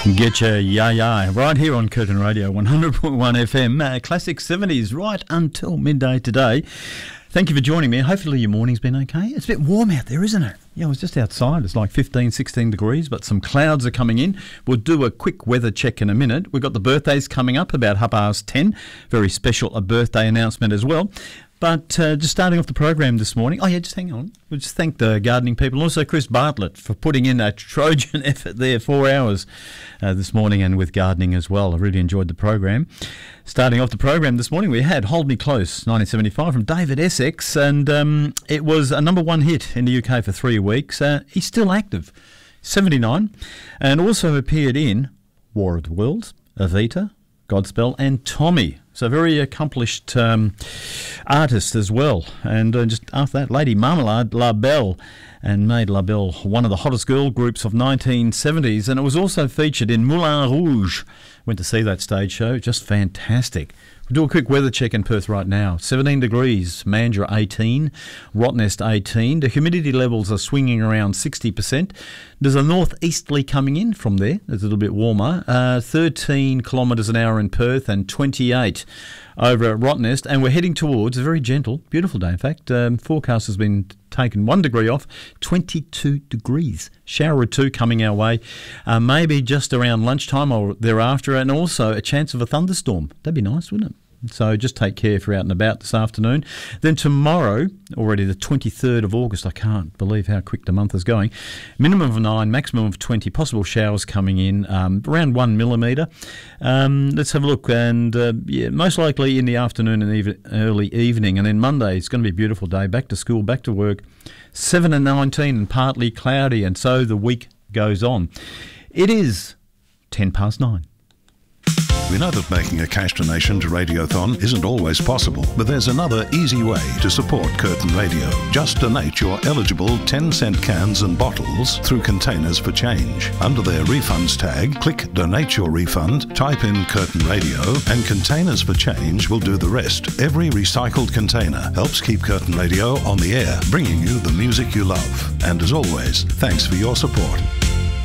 Get your ya right here on Curtin Radio 100.1 FM. Classic 70s right until midday today. Thank you for joining me. Hopefully your morning's been okay. It's a bit warm out there, isn't it? Yeah, I was just outside. It's like 15, 16 degrees, but some clouds are coming in. We'll do a quick weather check in a minute. We've got the birthdays coming up about 10:30. Very special a birthday announcement as well. But just starting off the program this morning, just hang on. We'll just thank the gardening people and also Chris Bartlett for putting in a Trojan effort there, 4 hours this morning and with gardening as well. I really enjoyed the program. Starting off the program this morning, we had Hold Me Close, 1975 from David Essex, and it was a number one hit in the UK for 3 weeks. He's still active, 79, and also appeared in War of the Worlds, Evita, Godspell and Tommy. So very accomplished artist as well. And just after that, Lady Marmalade, La Belle, and made La Belle one of the hottest girl groups of 1970s. And it was also featured in Moulin Rouge. Went to see that stage show. Just fantastic. We'll do a quick weather check in Perth right now. 17 degrees, Mandurah 18, Rottnest 18. The humidity levels are swinging around 60%. There's a northeasterly coming in from there. It's a little bit warmer. 13 kilometres an hour in Perth and 28 over at Rottnest. And we're heading towards a very gentle, beautiful day. In fact, forecast has been taken 1 degree off, 22 degrees. Shower or two coming our way, maybe just around lunchtime or thereafter, and also a chance of a thunderstorm. That'd be nice, wouldn't it? So just take care if you're out and about this afternoon. Then tomorrow, already the 23rd of August, I can't believe how quick the month is going. Minimum of 9, maximum of 20, possible showers coming in, around 1 millimetre. Let's have a look, and most likely in the afternoon and early evening. And then Monday, it's going to be a beautiful day, back to school, back to work. 7 and 19 and partly cloudy, and so the week goes on. It is 9:10. We know that making a cash donation to Radiothon isn't always possible, but there's another easy way to support Curtin Radio. Just donate your eligible 10-cent cans and bottles through Containers for Change. Under their refunds tag, click Donate Your Refund, type in Curtin Radio, and Containers for Change will do the rest. Every recycled container helps keep Curtin Radio on the air, bringing you the music you love. And as always, thanks for your support.